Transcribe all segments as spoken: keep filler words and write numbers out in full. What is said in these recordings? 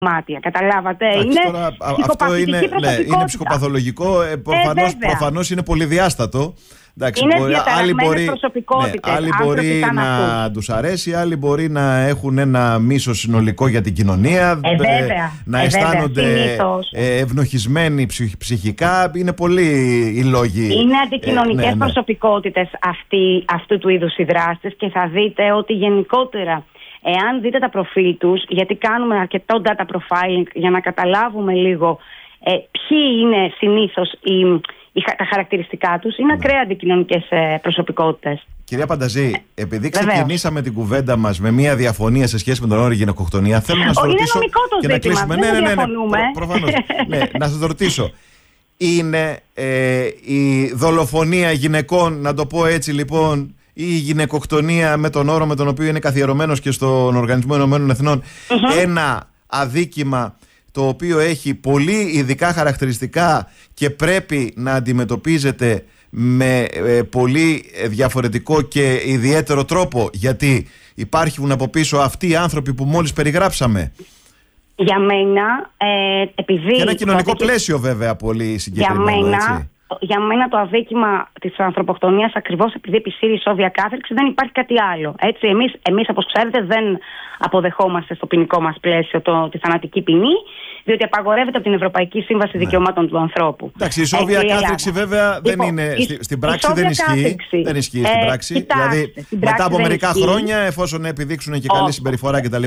μάτια. Καταλάβατε. Άξι, είναι τώρα, αυτό είναι, ναι, είναι ψυχοπαθολογικό. Ε, προφανώς, ε, προφανώς είναι πολυδιάστατο. Εντάξει, είναι μπορεί, άλλοι μπορεί, προσωπικότητες. Ναι, άλλοι μπορεί να τους αρέσει, άλλοι μπορεί να έχουν ένα μίσος συνολικό για την κοινωνία, ε, βέβαια, να ε, αισθάνονται ε, ευνοχισμένοι ψυχ, ψυχικά. Είναι πολλοί οι λόγοι. Είναι αντικοινωνικές ε, ναι, ναι. προσωπικότητες αυτοί, αυτού του είδους οι δράστες, και θα δείτε ότι γενικότερα, εάν δείτε τα προφίλ τους, γιατί κάνουμε αρκετό data profiling για να καταλάβουμε λίγο ε, ποιοι είναι συνήθως οι τα χαρακτηριστικά τους, είναι ακραία αντικοινωνικές προσωπικότητες. Κυρία Πανταζή, επειδή ξεκινήσαμε την κουβέντα μας με μια διαφωνία σε σχέση με τον όρο γυναικοκτονία, θέλω να σας ρωτήσω. Είναι νομικό το και ζήτημα, να κλείσουμε. δεν Ναι, ναι, ναι, διαφωνούμε. ναι, προ, προφανώς. ναι, να σας ρωτήσω. Είναι ε, η δολοφονία γυναικών, να το πω έτσι λοιπόν, ή η γυναικοκτονία με τον όρο με τον οποίο είναι καθιερωμένος και στον Οργανισμό Ηνωμένων Εθνών, mm-hmm. ένα αδίκημα το οποίο έχει πολύ ειδικά χαρακτηριστικά και πρέπει να αντιμετωπίζεται με ε, πολύ διαφορετικό και ιδιαίτερο τρόπο, γιατί υπάρχουν από πίσω αυτοί οι άνθρωποι που μόλις περιγράψαμε. Για μένα, ε, επειδή... Και ένα κοινωνικό αδίκη... πλαίσιο βέβαια πολύ συγκεκριμένο, για μένα, έτσι. Για μένα το αδίκημα της ανθρωποκτονίας, ακριβώς επειδή επισύρει η ισόβια κάθριξη, δεν υπάρχει κάτι άλλο. Έτσι, εμείς, εμείς όπως ξέρετε, δεν αποδεχόμαστε στο ποινικό μας πλαίσιο το, τη θανατική ποινή, διότι απαγορεύεται από την Ευρωπαϊκή Σύμβαση ναι. Δικαιωμάτων του Ανθρώπου. Εντάξει, η ισόβια κάθριξη βέβαια δεν λοιπόν, είναι. Η, στην πράξη δεν ισχύει. Δεν ισχύει στην πράξη. Ε, κοιτάξτε, δηλαδή, στην πράξη μετά από μερικά ισχύει. χρόνια, εφόσον επιδείξουν και καλή συμπεριφορά κτλ.,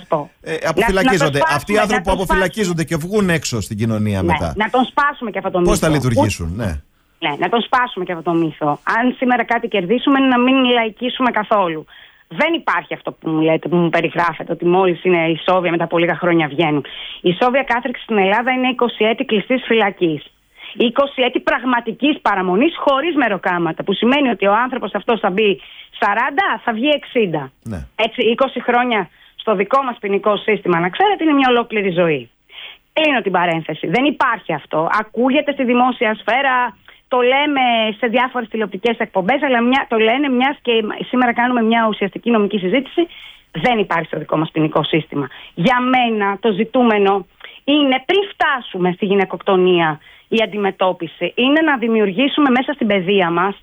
ε, αποφυλακίζονται. Να, να Αυτοί οι άνθρωποι που αποφυλακίζονται και βγουν έξω στην κοινωνία ναι, μετά. Να τον σπάσουμε και αυτό το μύθο. Πώς θα λειτουργήσουν, ναι. Ναι, να τον σπάσουμε και αυτό το μύθο. Αν σήμερα κάτι κερδίσουμε, είναι να μην λαϊκίσουμε καθόλου. Δεν υπάρχει αυτό που μου λέτε, που μου περιγράφετε, ότι μόλις είναι ισόβια μετά από λίγα χρόνια βγαίνουν. Η ισόβια κάθριξη στην Ελλάδα είναι είκοσι έτη κλειστής φυλακής. είκοσι έτη πραγματικής παραμονής χωρίς μεροκάματα. Που σημαίνει ότι ο άνθρωπος αυτός θα μπει σαράντα, θα βγει εξήντα. Ναι. Έτσι, είκοσι χρόνια στο δικό μας ποινικό σύστημα, να ξέρετε, είναι μια ολόκληρη ζωή. Κλείνω την παρένθεση. Δεν υπάρχει αυτό. Ακούγεται στη δημόσια σφαίρα. Το λέμε σε διάφορες τηλεοπτικές εκπομπές, αλλά μια, το λένε μιας και σήμερα κάνουμε μια ουσιαστική νομική συζήτηση. Δεν υπάρχει στο δικό μας ποινικό σύστημα. Για μένα το ζητούμενο είναι, πριν φτάσουμε στη γυναικοκτονία, η αντιμετώπιση είναι να δημιουργήσουμε μέσα στην παιδεία μας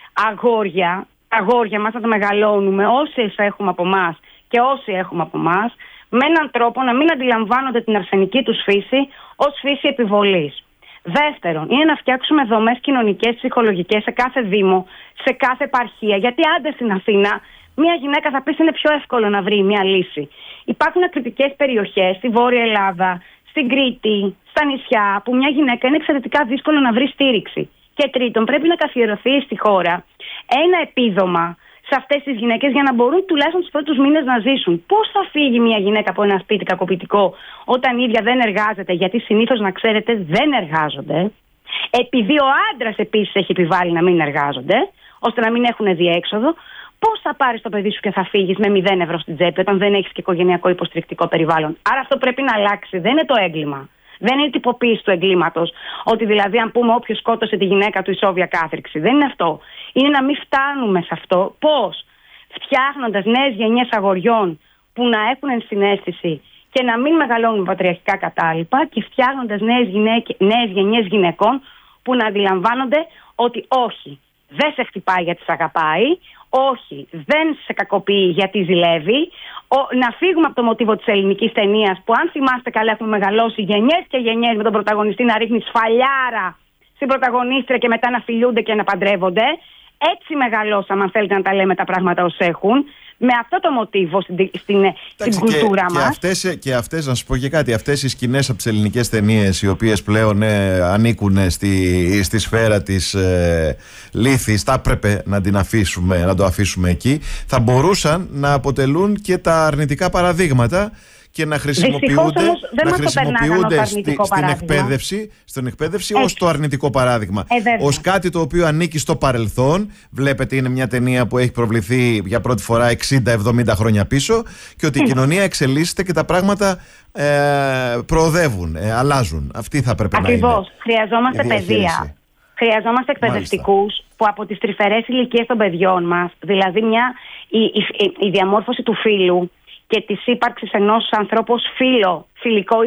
αγόρια, αγόρια μας να τα μεγαλώνουμε, όσοι έχουμε από εμάς και όσοι έχουμε από εμάς, με έναν τρόπο να μην αντιλαμβάνονται την αρσενική τους φύση ως φύση επιβολής. Δεύτερον, είναι να φτιάξουμε δομές κοινωνικές, ψυχολογικές σε κάθε δήμο, σε κάθε επαρχία. Γιατί άντε στην Αθήνα, μια γυναίκα θα πει είναι πιο εύκολο να βρει μια λύση. Υπάρχουν ακριτικές περιοχές, στη Βόρεια Ελλάδα, στην Κρήτη, στα νησιά, που μια γυναίκα είναι εξαιρετικά δύσκολο να βρει στήριξη. Και τρίτον, πρέπει να καθιερωθεί στη χώρα ένα επίδομα σε αυτές τις γυναίκες για να μπορούν τουλάχιστον τους πρώτους μήνες να ζήσουν. Πώς θα φύγει μια γυναίκα από ένα σπίτι κακοποιητικό όταν η ίδια δεν εργάζεται, γιατί συνήθως, να ξέρετε, δεν εργάζονται, επειδή ο άντρας επίσης έχει επιβάλει να μην εργάζονται, ώστε να μην έχουν διέξοδο. Πώς θα πάρεις το παιδί σου και θα φύγεις με μηδέν ευρώ στην τσέπη όταν δεν έχεις και οικογενειακό υποστηρικτικό περιβάλλον? Άρα αυτό πρέπει να αλλάξει. Δεν είναι το έγκλημα. Δεν είναι η τυποποίηση του εγκλήματος. Ότι δηλαδή, αν πούμε όποιος σκότωσε τη γυναίκα του ισόβια κάθριξη. Δεν είναι αυτό. Είναι να μην φτάνουμε σε αυτό. Πώς? Φτιάχνοντας νέες γενιές αγοριών που να έχουν ενσυναίσθηση και να μην μεγαλώνουν πατριαρχικά κατάλοιπα, και φτιάχνοντας νέες, γυναίκες, νέες γενιές γυναικών που να αντιλαμβάνονται ότι όχι, δεν σε χτυπάει γιατί σε αγαπάει, όχι, δεν σε κακοποιεί γιατί ζηλεύει. Ο, να φύγουμε από το μοτίβο της ελληνικής ταινίας, που αν θυμάστε καλά έχουμε μεγαλώσει γενιές και γενιές με τον πρωταγωνιστή να ρίχνει σφαλιάρα στην πρωταγωνίστρια και μετά να φιλιούνται και να παντρεύονται. Έτσι μεγαλώσαμε, αν θέλετε να τα λέμε τα πράγματα ως έχουν, με αυτό το μοτίβο στην, στην, στην κουλτούρα και, μας. Και αυτές, και αυτές, να σας πω και κάτι, αυτές οι σκηνές από τις ελληνικές ταινίες, οι οποίες πλέον ε, ανήκουν στη, στη σφαίρα της ε, λύθης, θα έπρεπε να την αφήσουμε, να το αφήσουμε εκεί, θα μπορούσαν να αποτελούν και τα αρνητικά παραδείγματα και να χρησιμοποιούνται, να χρησιμοποιούνται στη, στην εκπαίδευση, στην εκπαίδευση ως το αρνητικό παράδειγμα. Ε, ως κάτι το οποίο ανήκει στο παρελθόν. Βλέπετε, είναι μια ταινία που έχει προβληθεί για πρώτη φορά εξήντα εβδομήντα χρόνια πίσω, και ότι η κοινωνία εξελίσσεται και τα πράγματα ε, προοδεύουν, ε, αλλάζουν. Αυτή θα πρέπει Ακριβώς. να είναι. Χρειαζόμαστε παιδεία. Χρειαζόμαστε εκπαιδευτικούς που από τις τρυφερές ηλικίες των παιδιών μας, δηλαδή μια, η, η, η, η διαμόρφωση του φύλου και της ύπαρξης ενός ανθρώπου ως φίλο, φιλικό